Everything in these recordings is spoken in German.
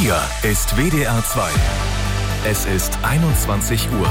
Hier ist WDR 2. Es ist 21 Uhr.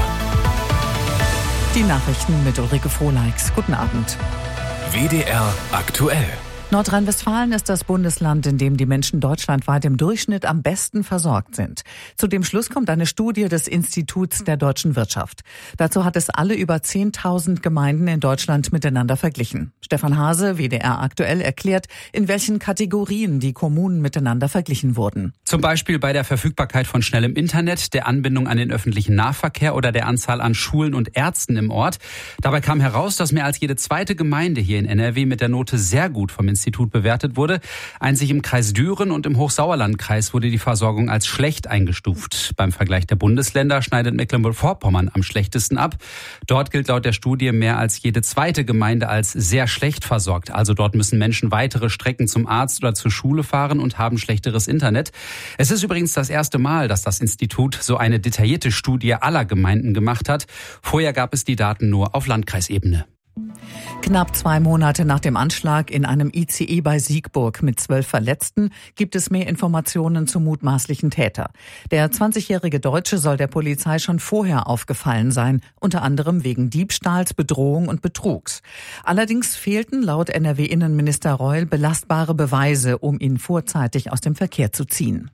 Die Nachrichten mit Ulrike Frohleix. Guten Abend. WDR aktuell. Nordrhein-Westfalen ist das Bundesland, in dem die Menschen deutschlandweit im Durchschnitt am besten versorgt sind. Zu dem Schluss kommt eine Studie des Instituts der deutschen Wirtschaft. Dazu hat es alle über 10.000 Gemeinden in Deutschland miteinander verglichen. Stefan Hase, WDR aktuell, erklärt, in welchen Kategorien die Kommunen miteinander verglichen wurden. Zum Beispiel bei der Verfügbarkeit von schnellem Internet, der Anbindung an den öffentlichen Nahverkehr oder der Anzahl an Schulen und Ärzten im Ort. Dabei kam heraus, dass mehr als jede zweite Gemeinde hier in NRW mit der Note sehr gut vom Institut bewertet wurde. Einzig im Kreis Düren und im Hochsauerlandkreis wurde die Versorgung als schlecht eingestuft. Beim Vergleich der Bundesländer schneidet Mecklenburg-Vorpommern am schlechtesten ab. Dort gilt laut der Studie mehr als jede zweite Gemeinde als sehr schlecht versorgt. Also dort müssen Menschen weitere Strecken zum Arzt oder zur Schule fahren und haben schlechteres Internet. Es ist übrigens das erste Mal, dass das Institut so eine detaillierte Studie aller Gemeinden gemacht hat. Vorher gab es die Daten nur auf Landkreisebene. Knapp 2 Monate nach dem Anschlag in einem ICE bei Siegburg mit 12 Verletzten gibt es mehr Informationen zum mutmaßlichen Täter. Der 20-jährige Deutsche soll der Polizei schon vorher aufgefallen sein, unter anderem wegen Diebstahls, Bedrohung und Betrugs. Allerdings fehlten laut NRW-Innenminister Reul belastbare Beweise, um ihn vorzeitig aus dem Verkehr zu ziehen.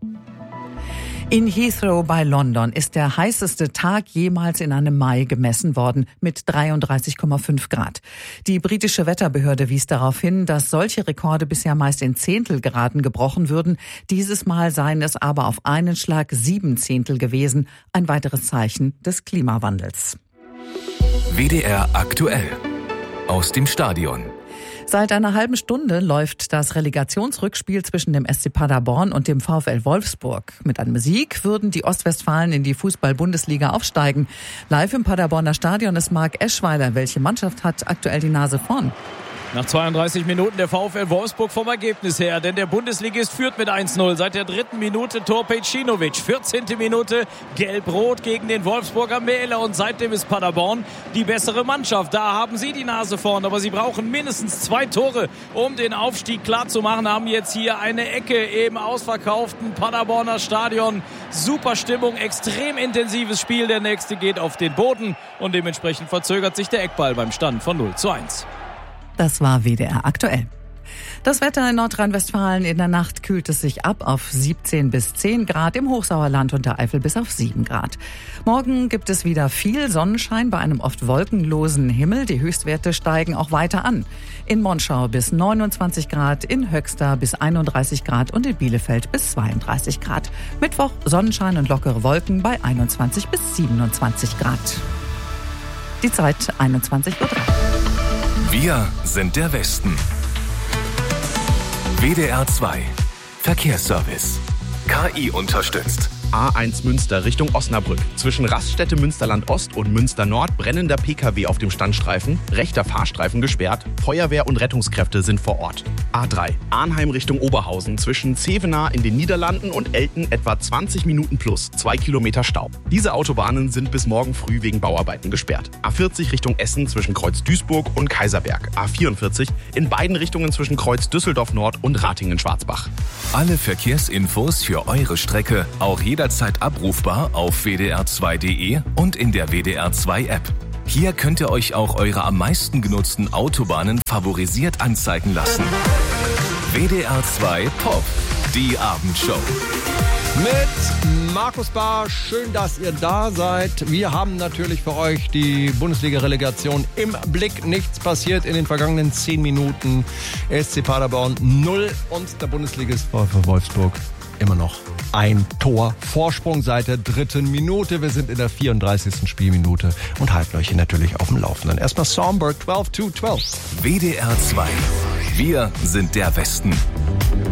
In Heathrow bei London ist der heißeste Tag jemals in einem Mai gemessen worden mit 33,5 Grad. Die britische Wetterbehörde wies darauf hin, dass solche Rekorde bisher meist in Zehntelgraden gebrochen würden. Dieses Mal seien es aber auf einen Schlag 7 Zehntel gewesen. Ein weiteres Zeichen des Klimawandels. WDR aktuell. Aus dem Stadion. Seit einer halben Stunde läuft das Relegationsrückspiel zwischen dem SC Paderborn und dem VfL Wolfsburg. Mit einem Sieg würden die Ostwestfalen in die Fußball-Bundesliga aufsteigen. Live im Paderborner Stadion ist Marc Eschweiler. Welche Mannschaft hat aktuell die Nase vorn? Nach 32 Minuten der VfL Wolfsburg vom Ergebnis her, denn der Bundesligist führt mit 1-0. Seit der 3. Minute Tor Pejcinovic, 14. Minute Gelb-Rot gegen den Wolfsburger Mähler und seitdem ist Paderborn die bessere Mannschaft. Da haben sie die Nase vorn, aber sie brauchen mindestens 2 Tore, um den Aufstieg klar zu machen. Haben jetzt hier eine Ecke im ausverkauften Paderborner Stadion. Super Stimmung, extrem intensives Spiel. Der nächste geht auf den Boden und dementsprechend verzögert sich der Eckball beim Stand von 0-1. Das war WDR aktuell. Das Wetter in Nordrhein-Westfalen: in der Nacht kühlt es sich ab auf 17 bis 10 Grad, im Hochsauerland und der Eifel bis auf 7 Grad. Morgen gibt es wieder viel Sonnenschein bei einem oft wolkenlosen Himmel. Die Höchstwerte steigen auch weiter an. In Monschau bis 29 Grad, in Höxter bis 31 Grad und in Bielefeld bis 32 Grad. Mittwoch Sonnenschein und lockere Wolken bei 21 bis 27 Grad. Die Zeit 21:03 Uhr. Wir sind der Westen. WDR 2. Verkehrsservice. KI unterstützt. A1 Münster Richtung Osnabrück. Zwischen Raststätte Münsterland Ost und Münster Nord brennender PKW auf dem Standstreifen, rechter Fahrstreifen gesperrt, Feuerwehr und Rettungskräfte sind vor Ort. A3 Arnheim Richtung Oberhausen. Zwischen Zevenaar in den Niederlanden und Elten etwa 20 Minuten plus 2 Kilometer Stau. Diese Autobahnen sind bis morgen früh wegen Bauarbeiten gesperrt. A40 Richtung Essen zwischen Kreuz Duisburg und Kaiserberg. A44 in beiden Richtungen zwischen Kreuz Düsseldorf Nord und Ratingen-Schwarzbach. Alle Verkehrsinfos für eure Strecke auch jederzeit abrufbar auf wdr2.de und in der WDR 2 App. Hier könnt ihr euch auch eure am meisten genutzten Autobahnen favorisiert anzeigen lassen. WDR 2 Pop, die Abendshow. Mit Markus Bahr, schön, dass ihr da seid. Wir haben natürlich für euch die Bundesliga-Relegation im Blick. Nichts passiert in den vergangenen 10 Minuten. SC Paderborn 0 und der Bundesligist VfL Wolfsburg immer noch ein Tor Vorsprung seit der 3. Minute. Wir sind in der 34. Spielminute und halten euch hier natürlich auf dem Laufenden. Erstmal Songbird 12 to 12. WDR 2. Wir sind der Westen.